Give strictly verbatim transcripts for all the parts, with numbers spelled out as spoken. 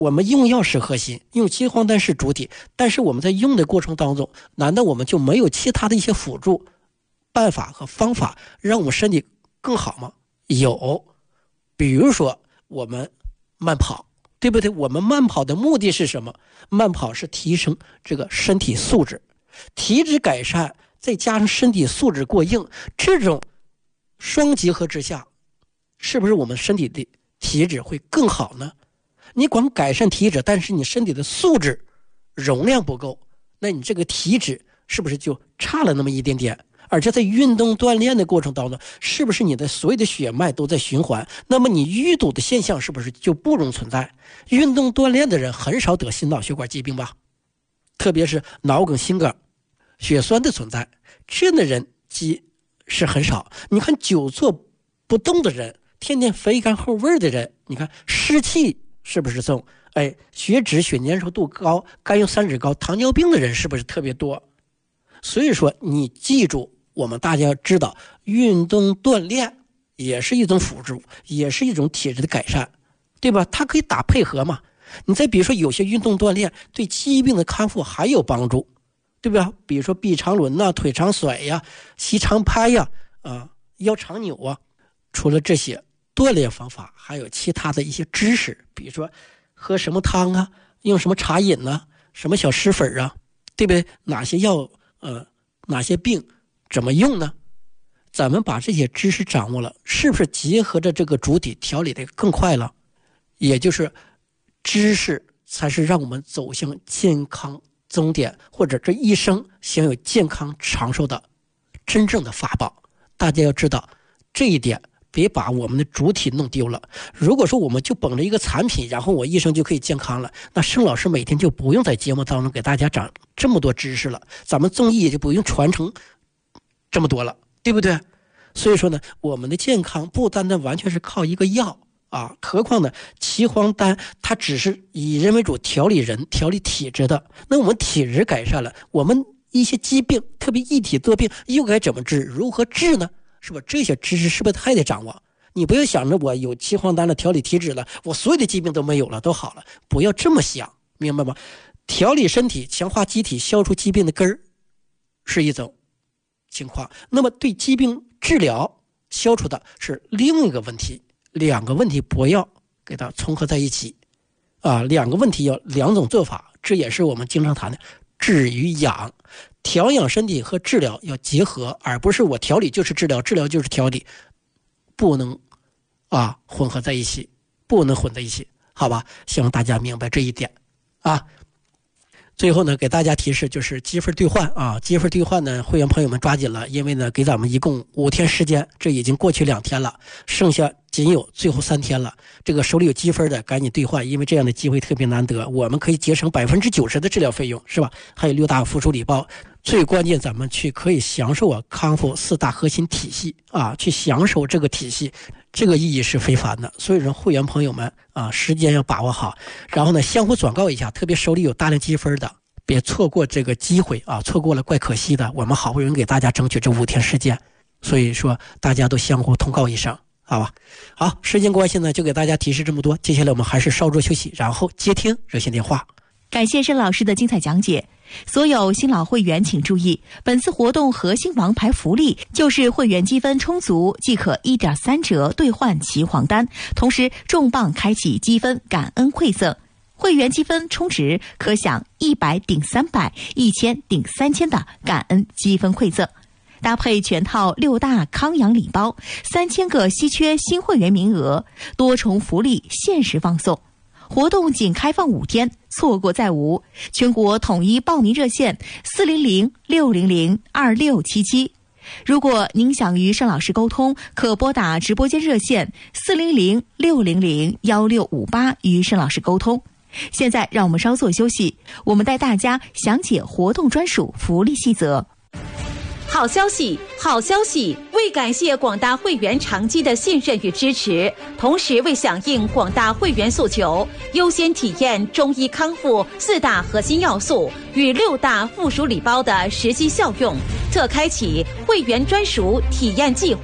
我们用药是核心，用鸡黄丹是主体，但是我们在用的过程当中，难道我们就没有其他的一些辅助办法和方法让我们身体更好吗？有，比如说我们慢跑，对不对？我们慢跑的目的是什么？慢跑是提升这个身体素质，体质改善再加上身体素质过硬，这种双结合之下，是不是我们身体的体质会更好呢？你光改善体质，但是你身体的素质容量不够，那你这个体质是不是就差了那么一点点？而且在运动锻炼的过程当中，是不是你的所有的血脉都在循环？那么你淤堵的现象是不是就不容存在？运动锻炼的人很少得心脑血管疾病吧？特别是脑梗、心梗、血栓的存在，这样的人极是很少。你看久坐不动的人，天天肥甘厚味的人，你看湿气是不是重？哎，血脂、血粘稠度高，甘油三酯高，糖尿病的人是不是特别多？所以说你记住，我们大家要知道，运动锻炼也是一种辅助，也是一种体质的改善，对吧？它可以打配合嘛。你再比如说有些运动锻炼对疾病的康复还有帮助，对吧？比如说臂长轮呐、腿长甩呀、膝长拍呀、啊、腰长扭啊。除了这些锻炼方法，还有其他的一些知识，比如说喝什么汤啊，用什么茶饮啊，什么小石粉啊，对不对？哪些药呃哪些病怎么用呢？咱们把这些知识掌握了，是不是结合着这个主体调理的更快了？也就是知识才是让我们走向健康终点，或者这一生享有健康长寿的真正的法宝。大家要知道这一点，别把我们的主体弄丢了。如果说我们就捧着一个产品，然后我一生就可以健康了，那盛老师每天就不用在节目当中给大家讲这么多知识了，咱们综艺也就不用传承这么多了，对不对？所以说呢，我们的健康不单单完全是靠一个药啊，何况呢，岐黄丹它只是以人为主，调理人、调理体质的。那我们体质改善了，我们一些疾病，特别一体多病，又该怎么治？如何治呢？是吧？这些知识是不是还得掌握？你不要想着我有岐黄丹了，调理体质了，我所有的疾病都没有了，都好了，不要这么想，明白吗？调理身体、强化机体、消除疾病的根儿是一种情况，那么对疾病治疗消除的是另一个问题。两个问题不要给它重合在一起啊，两个问题要两种做法，这也是我们经常谈的治与养。调养身体和治疗要结合，而不是我调理就是治疗，治疗就是调理，不能啊混合在一起，不能混在一起，好吧？希望大家明白这一点啊。最后呢，给大家提示就是积分兑换啊，积分兑换呢，会员朋友们抓紧了，因为呢，给咱们一共五天时间，这已经过去两天了，剩下仅有最后三天了。这个手里有积分的赶紧兑换，因为这样的机会特别难得，我们可以节省百分之九十的治疗费用，是吧？还有六大附属礼包，最关键咱们去可以享受啊康复四大核心体系啊，去享受这个体系。这个意义是非凡的，所以说会员朋友们啊，时间要把握好，然后呢，相互转告一下，特别手里有大量积分的，别错过这个机会啊，错过了怪可惜的。我们好不容易给大家争取这五天时间，所以说大家都相互通告一声，好吧？好，时间关系呢，就给大家提示这么多，接下来我们还是稍作休息，然后接听热线电话。 感谢申老师的精彩讲解。所有新老会员请注意，本次活动核心王牌福利就是会员积分充足即可 一点三 折兑换岐黄丹，同时重磅开启积分感恩馈赠，会员积分充值可享一百顶三百、一千顶三千的感恩积分馈赠，搭配全套六大康养礼包，三千个稀缺新会员名额，多重福利限时放送。活动仅开放五天，错过再无。全国统一报名热线四零零六零零二六七七。如果您想与盛老师沟通，可拨打直播间热线四零零六零零一六五八与盛老师沟通。现在让我们稍作休息，我们带大家详解活动专属福利细则。 好消息，好消息！为感谢广大会员长期的信任与支持，同时为响应广大会员诉求，优先体验中医康复四大核心要素与六大附属礼包的实际效用，特开启会员专属体验计划。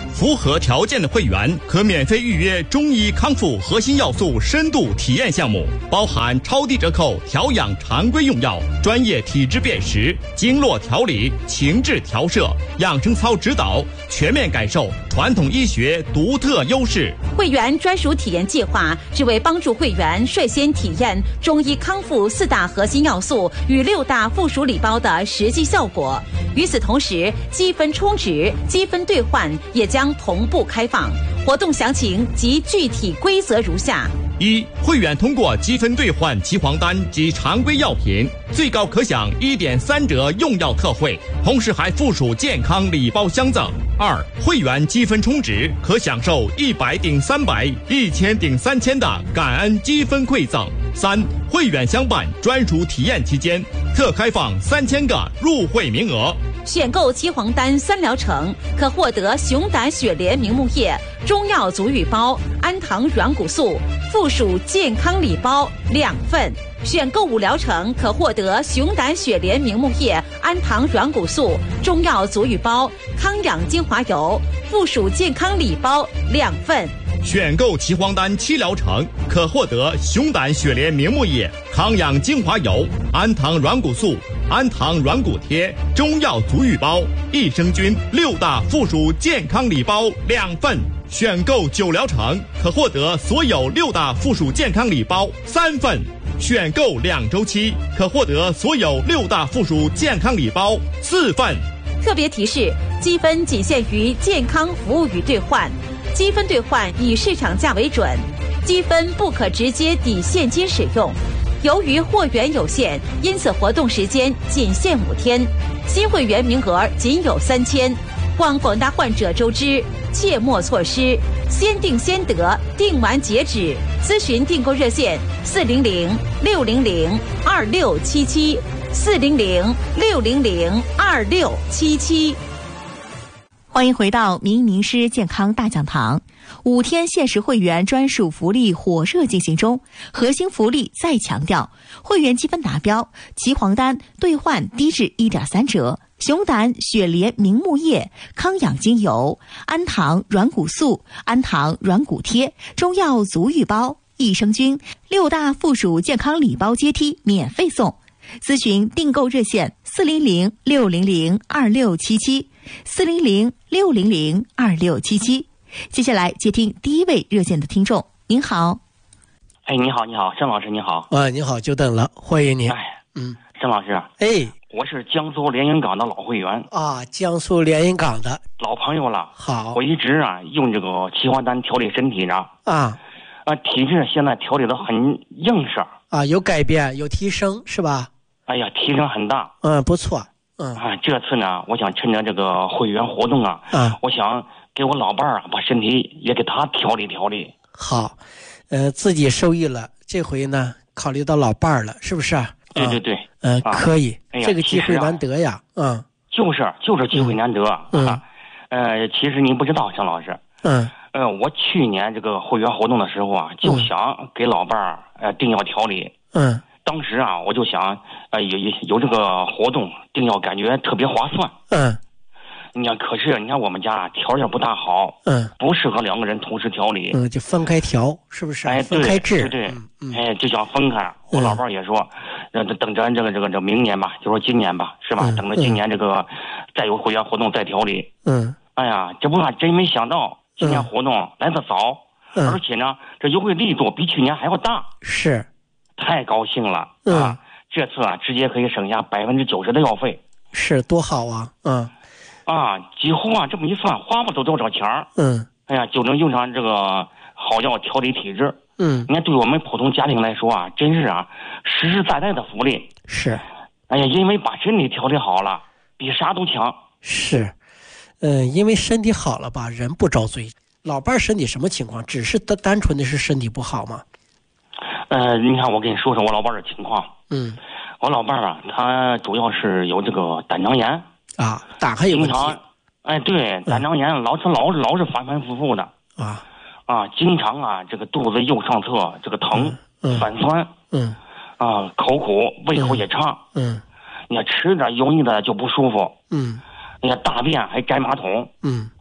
符合条件的会员可免费预约中医康复核心要素深度体验项目，包含超低折扣调养常规用药、专业体质辨识、经络调理、情志调摄、养生操指导，全面感受传统医学独特优势。 会员专属体验计划是为帮助会员率先体验中医康复四大核心要素与六大附属礼包的实际效果。与此同时，积分充值、积分兑换也将同步开放。活动详情及具体规则如下： 一、会员通过积分兑换齐黄丹及常规药品，最高可享一点三折用药特惠，同时还附属健康礼包相赠。二、会员积分充值可享受一百顶三百、一千顶三千的感恩积分馈赠。三、会员相伴专属体验期间，特开放三千个入会名额。 选购齐黄丹三疗程，可获得熊胆雪莲明目液、中药足浴包、安糖软骨素附属健康礼包两份。选购五疗程，可获得熊胆雪莲明目液、安糖软骨素、中药足浴包、康养精华油附属健康礼包两份。 选购齐黄丹七疗程，可获得熊胆雪莲明目液、康养精华油、安糖软骨素、安糖软骨贴、中药足浴包、益生菌六大附属健康礼包两份。选购九疗程，可获得所有六大附属健康礼包三份。选购两周期，可获得所有六大附属健康礼包四份。 特别提示：积分仅限于健康服务与兑换，积分兑换以市场价为准，积分不可直接抵现金使用。由于货源有限，因此活动时间仅限五天，新会员名额仅有三千，望广大患者周知，切莫错失。先订先得，订完截止。咨询订购热线：四零零六零零二六七七，四零零六零零二六七七。 欢迎回到明名师健康大讲堂。五天限时会员专属福利火热进行中，核心福利再强调，会员积分达标，齐黄丹兑换低至 一点三折，熊胆雪莲明目液、康养精油、安糖软骨素、安糖软骨贴、中药足浴包、益生菌六大附属健康礼包阶梯免费送。咨询订购热线：四零零六零零二六七七，四零零六零零二六七七。接下来接听第一位热线的听众。您好。 哎，你好，你好，盛老师，你好。 啊，你好，久等了，欢迎您。 哎， 嗯， 盛老师， 哎， 我是江苏连云港的老会员啊，江苏连云港的老朋友了。 好， 我一直啊用这个齐黄丹调理身体呢。 啊， 啊，体质现在调理的很硬实。 啊，有改变，有提升，是吧？ 哎呀，提升很大。 嗯，不错。嗯啊，这次呢，我想趁着这个会员活动啊， 嗯， 我想给我老伴儿啊，把身体也给他调理调理。 好，呃，自己受益了，这回呢，考虑到老伴儿了，是不是？ 对对对。 嗯、呃啊， 可以、 哎呀， 这个机会难得呀。嗯， 就是就是机会难得。 嗯。 啊、呃，其实您不知道，向老师。 嗯。 呃，我去年这个会员活动的时候啊，就想给老伴儿呃订药调理。 嗯。 当时啊，我就想，呃，有有有这个活动订药，感觉特别划算。 嗯。 你看，可是你看我们家条件不大好， 嗯， 不适合两个人同时调理。 嗯，就分开调，是不是？ 哎， 分开治。 对对， 嗯嗯、 哎，就想分开。我老伴儿也说，呃、嗯，等着这个这个这明年吧，就说今年吧，是吧？ 嗯、 等着今年这个、嗯、再有会员活动再调理。 嗯。 哎呀，这不还真没想到，今年活动来得早， 嗯、 而且呢，这优惠力度比去年还要大。 是。 太高兴了。 嗯。 啊，这次啊，直接可以省下百分之九十的药费。 是多好啊！嗯。 啊，几乎啊，这么一算，花不走多少钱儿。 嗯。 哎呀，就能用上这个好药调理体质。 嗯。 你看，对我们普通家庭来说啊，真是啊，实实在在的福利。 是。 哎呀，因为把身体调理好了，比啥都强。 是。嗯、呃，因为身体好了吧，人不遭罪。老伴儿身体什么情况？只是单单纯的是身体不好吗？ 呃，你看，我跟你说说我老伴儿的情况。 嗯。 我老伴儿啊，他主要是有这个胆囊炎。 啊，胆还有问题。 经常，哎，对，胆囊炎老是老是老是反反复复的。 啊。 啊，经常啊，这个肚子右上侧这个疼、 嗯、 反酸。 嗯。 啊，口苦，胃口也差。 嗯。你看吃点油腻的就不舒服。 嗯。 你看大便还粘马桶。 嗯。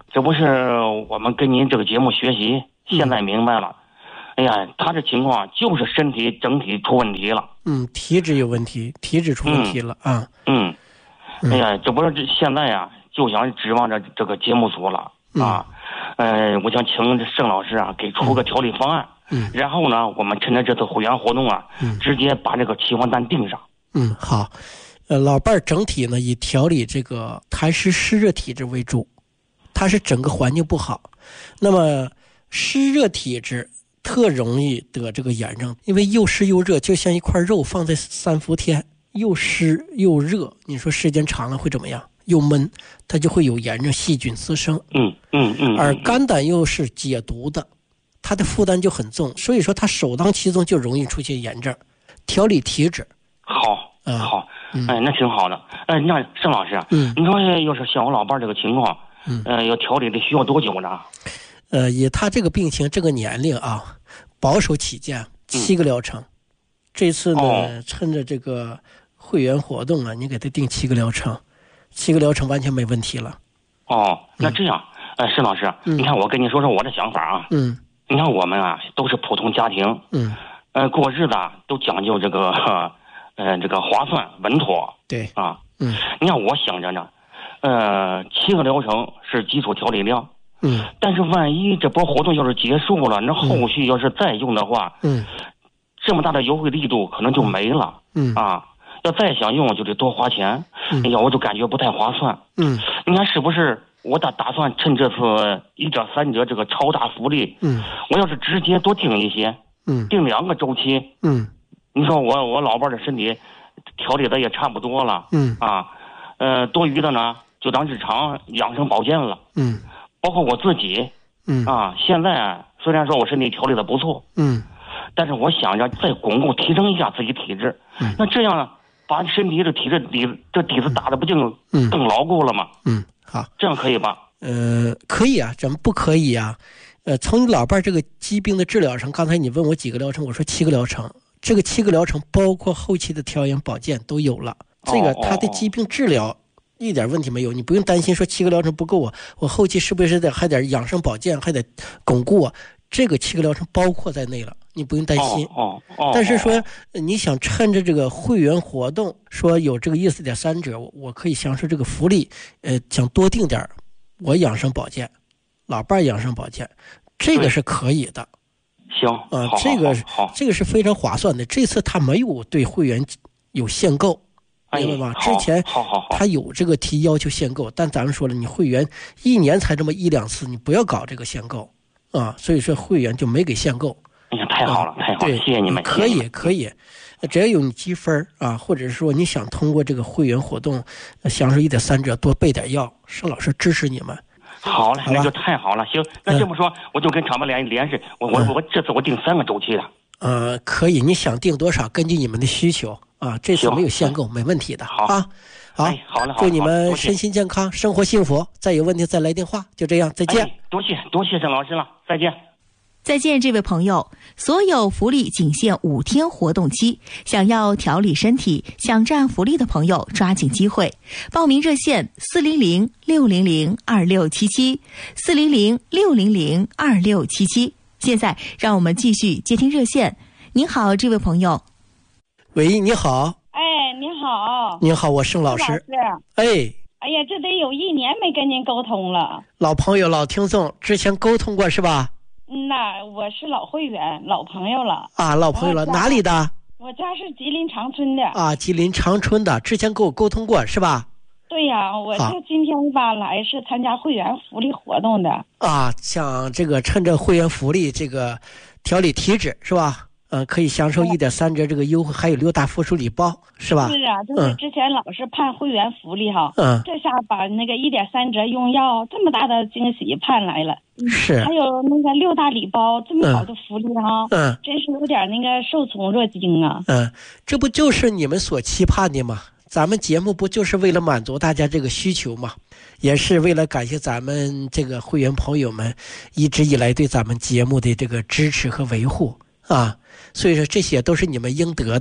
这不是我们跟您这个节目学习，现在明白了。嗯、哎呀，他这情况就是身体整体出问题了。 嗯，体质有问题，体质出问题了、嗯、啊。 嗯。哎呀，这不是这现在呀、啊，就想指望着这个节目组了、嗯、啊。呃，我想请盛老师啊，给出个调理方案。嗯。然后呢，我们趁着这次会员活动啊，嗯、直接把这个齐黄丹定上。 嗯，好。呃，老伴儿整体呢以调理这个痰湿湿热体质为主，它是整个环境不好。那么湿热体质特容易得这个炎症，因为又湿又热，就像一块肉放在三伏天，又湿又热，你说时间长了会怎么样？又闷，它就会有炎症，细菌滋生。 嗯嗯嗯。 而肝胆又是解毒的，它的负担就很重，所以说它首当其冲就容易出现炎症。调理体质。 好，嗯、好。哎，那挺好的。哎，那盛老师，嗯，你说要是像我老伴儿这个情况，嗯，呃，要调理得需要多久呢？ 呃，以他这个病情、这个年龄啊，保守起见，七个疗程。嗯、这次呢、哦，趁着这个会员活动啊，你给他定七个疗程，七个疗程完全没问题了。 哦，那这样，嗯、呃，盛老师，嗯、你看我跟你说说我的想法啊。嗯。你看我们啊，都是普通家庭，嗯，呃，过日子啊都讲究这个。呵呃，这个划算稳妥， 对啊，嗯，你看我想着呢，呃，七个疗程是基础调理量，嗯，但是万一这波活动要是结束了，那后续要是再用的话，嗯，这么大的优惠力度可能就没了，嗯啊，要再想用就得多花钱，嗯、哎呀，我就感觉不太划算，嗯，你看是不是？我打打算趁这次一点三折这个超大福利，嗯，我要是直接多订一些，嗯，订两个周期，嗯。你说我我老伴的身体调理的也差不多了，嗯啊，呃，多余的呢就当日常养生保健了，嗯，包括我自己，嗯啊，现在虽然说我身体调理的不错，嗯，但是我想着再巩固提升一下自己体质，嗯，那这样呢，把身体的体质底这底子打的不就更牢固了吗？ 嗯，好， 这样可以吧？ 呃，可以啊，怎么不可以啊？呃，从你老伴这个疾病的治疗上，刚才你问我几个疗程，我说七个疗程。这个七个疗程包括后期的调养保健都有了，这个他的疾病治疗一点问题没有，你不用担心说七个疗程不够啊，我后期是不是得还得养生保健，还得巩固啊？这个七个疗程包括在内了，你不用担心。 哦哦。 但是说你想趁着这个会员活动，说有这个意思点三折，我可以享受这个福利，呃，想多订点，我养生保健，老伴养生保健，这个是可以的。 行啊、 呃，这个这个是非常划算的。这次他没有对会员有限购，明白吗？ 哎、 之前好好好他有这个提要求限购，但咱们说了，你会员一年才这么一两次，你不要搞这个限购啊。所以说会员就没给限购。 哎呀，太好了，啊、太好了， 对， 谢谢你们。 可以可以，只要有你积分啊，或者是说你想通过这个会员活动享受一点三折，多备点药，盛老师支持你们。 好嘞，那就太好了。行，那这么说，嗯、我就跟厂办联联系，我我我这次我订三个周期的。 呃，可以，你想订多少，根据你们的需求啊，这次没有限购，没问题的。 好啊，好， 哎、好了， 祝你们身心健康，生活幸福。再有问题再来电话，就这样，再见。 哎、多谢多谢郑老师了，再见。 再见，这位朋友。所有福利仅限五天活动期，想要调理身体、想占福利的朋友，抓紧机会。报名热线：四零零六零零二六七七，四零零六零零二六七七。现在让我们继续接听热线。您好，这位朋友。 喂，你好。 哎，你好。 您好，我盛老师。 老师。 哎。 哎呀，这得有一年没跟您沟通了。 老朋友、老听众，之前沟通过是吧？ 嗯呐，我是老会员、老朋友了。 啊，老朋友了，哪里的？ 我家是吉林长春的。 啊，吉林长春的，之前跟我沟通过是吧？ 对呀，我就今天吧来是参加会员福利活动的。 啊，像这个趁着会员福利这个调理体质是吧？嗯、呃，可以享受一点三折这个优惠，还有六大附属礼包是吧？ 是啊，就是之前老是盼会员福利哈，嗯，这下把那个一点三折用药这么大的惊喜盼来了。 是， 还有那个六大礼包这么好的福利哈，嗯，真是有点那个受宠若惊啊。 嗯，这不就是你们所期盼的吗？咱们节目不就是为了满足大家这个需求吗？也是为了感谢咱们这个会员朋友们一直以来对咱们节目的这个支持和维护啊。所以说这些都是你们应得的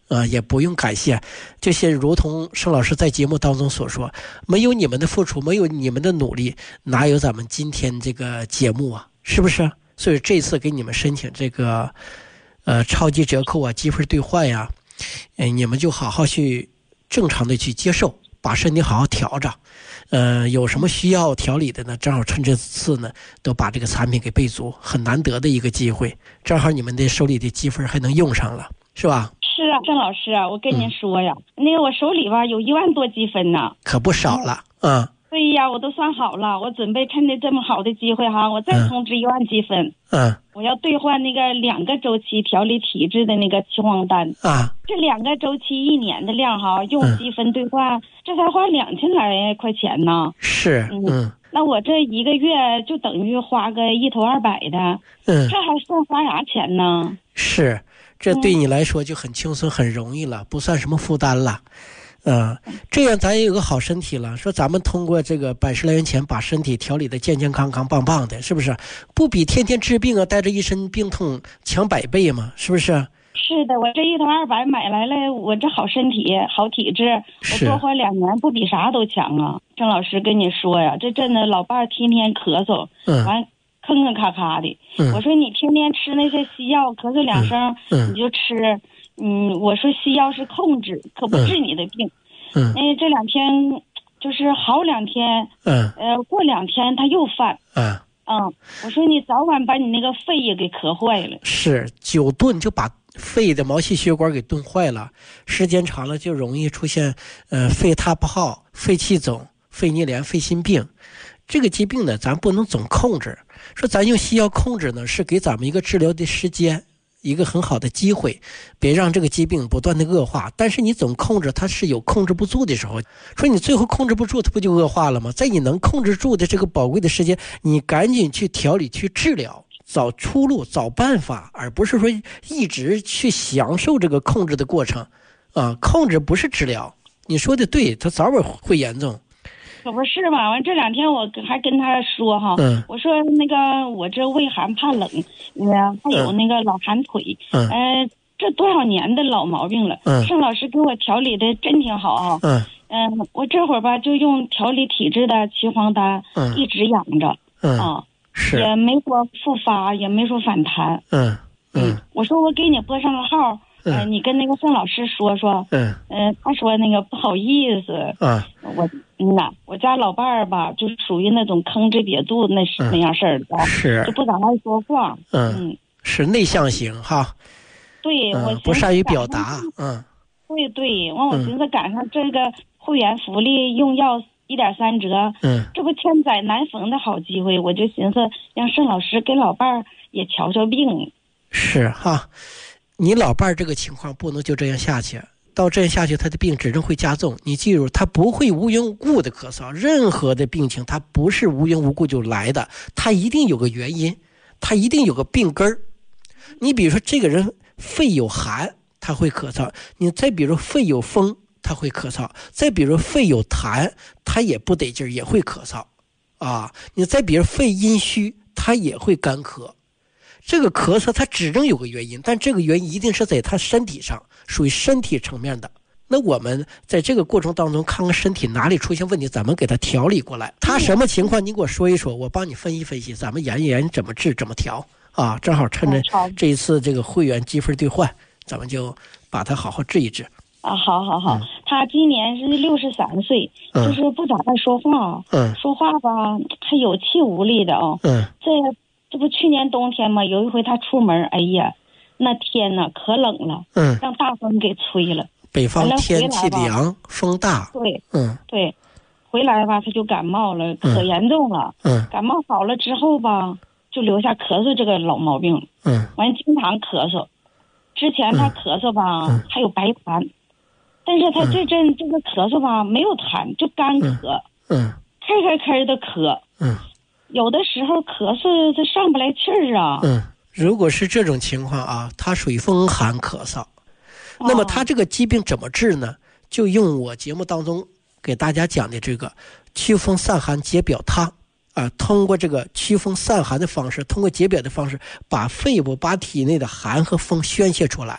啊，也不用感谢，这些如同盛老师在节目当中所说，没有你们的付出，没有你们的努力，哪有咱们今天这个节目啊？是不是？所以这次给你们申请这个呃超级折扣啊，积分兑换呀，呃，你们就好好去正常的去接受，把身体好好调着。呃，有什么需要调理的呢？正好趁这次呢，都把这个产品给备足，很难得的一个机会，正好你们的手里的积分还能用上了，是吧？ 是啊，郑老师啊，我跟您说呀，嗯、那个我手里吧有一万多积分呢， 可不少了，嗯。 对呀，我都算好了，我准备趁着这么好的机会哈，我再充值一万积分。 嗯， 我要兑换那个两个周期调理体质的那个期黄丹啊， 这两个周期一年的量哈，用积分兑换，嗯、这才花两千来块钱呢。 是，嗯，嗯那我这一个月就等于花个一头二百的，嗯，这还算花啥钱呢？ 是，这对你来说就很轻松、很容易了，不算什么负担了。嗯，这样咱也有个好身体了。说咱们通过这个百十来元钱把身体调理的健健康康、棒棒的，是不是？不比天天治病啊，带着一身病痛强百倍吗？是不是？ 是的，我这一头二百买来了，我这好身体、好体质，我多活两年，不比啥都强啊！郑老师跟你说呀，这真的老伴儿天天咳嗽，嗯，完吭吭咔咔的。嗯，我说你天天吃那些西药，咳嗽两声，嗯，你就吃。嗯，我说西药是控制，可不治你的病。嗯，因为这两天就是好两天，嗯，呃，过两天他又犯。嗯，嗯，我说你早晚把你那个肺也给咳坏了。 是，久炖就把肺的毛细血管给炖坏了，时间长了就容易出现呃肺塌不好、肺气肿、肺逆连、肺心病。这个疾病呢，咱不能总控制。说咱用西药控制呢，是给咱们一个治疗的时间。一个很好的机会，别让这个疾病不断的恶化。但是你总控制，它是有控制不住的时候。说你最后控制不住，它不就恶化了吗？在你能控制住的这个宝贵的时间，你赶紧去调理、去治疗，找出路、找办法，而不是说一直去享受这个控制的过程。啊，控制不是治疗。你说的对，它早晚会严重。 可不是嘛！完这两天我还跟他说哈，嗯、我说那个我这畏寒怕冷，呃，还有那个老寒腿，嗯、呃，这多少年的老毛病了。嗯、盛老师给我调理的真挺好啊。嗯，嗯、呃，我这会儿吧就用调理体质的岐黄丹，嗯、一直养着。嗯啊，是也没说复发，也没说反弹。嗯嗯，嗯我说我给你拨上个号。呃，你跟那个盛老师说说，嗯，呃，他说那个不好意思，嗯，我嗯呐，我家老伴儿吧，就属于那种吭哧瘪肚那是、嗯、那样事儿的， 是就不咋爱说话， 嗯，嗯是内向型哈， 对， 嗯、 我不善于表达，嗯， 对对，完我寻思赶上这个会员福利用药一点三折，嗯，这不千载难逢的好机会，我就寻思让盛老师给老伴儿也瞧瞧病， 是哈。你老伴儿这个情况不能就这样下去，到这样下去他的病只能会加重。你记住，他不会无缘无故的咳嗽，任何的病情他不是无缘无故就来的，他一定有个原因，他一定有个病根儿。你比如说这个人肺有寒他会咳嗽，你再比如肺有风他会咳嗽，再比如肺有痰他也不得劲儿也会咳嗽啊，你再比如肺阴虚他也会干咳。这个咳嗽它只能有个原因，但这个原因一定是在他身体上，属于身体层面的。那我们在这个过程当中看看身体哪里出现问题，咱们给他调理过来。他什么情况你给我说一说，我帮你分析分析，咱们研一研怎么治怎么调啊。正好趁着这一次这个会员积分兑换，咱们就把它好好治一治啊。好好好、嗯、他今年是六十三岁，就是不咋爱说话，嗯，说话吧还有气无力的哦，嗯，这这不去年冬天嘛，有一回他出门，哎呀，那天呢可冷了，嗯，让大风给吹了。 北方天气凉，风大。 对，嗯，对，回来吧他就感冒了，可严重了。嗯，感冒好了之后吧，就留下咳嗽这个老毛病。嗯，完经常咳嗽。之前他咳嗽吧，嗯、还有白痰，但是他这阵这个咳嗽吧没有痰，就干咳。嗯，咳咳咳的咳。嗯。有的时候咳嗽它上不来气儿啊。 嗯，如果是这种情况啊，它属于风寒咳嗽。那么它这个疾病怎么治呢？就用我节目当中给大家讲的这个祛风散寒解表汤啊，通过这个祛风散寒的方式，通过解表的方式，把肺部把体内的寒和风宣泄出来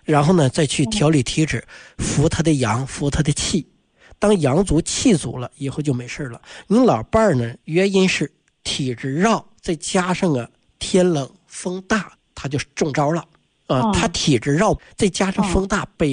然后呢再去调理体质，扶他的阳，扶他的气。当阳足气足了以后就没事了。您老伴儿呢，原因是体质绕，再加上啊天冷风大，他就中招了啊、呃。他体质绕，再加上风大，北